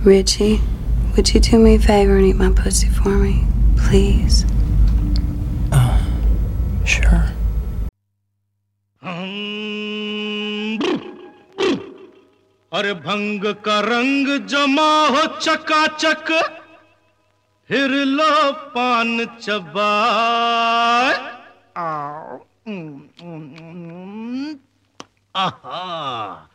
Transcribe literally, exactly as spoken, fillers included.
Richie, would you do me a favor and eat my pussy for me? Please. Uh, sure. अरे भंग का रंग जमा हो चकाचक, फिर लो पान चबाए। आहा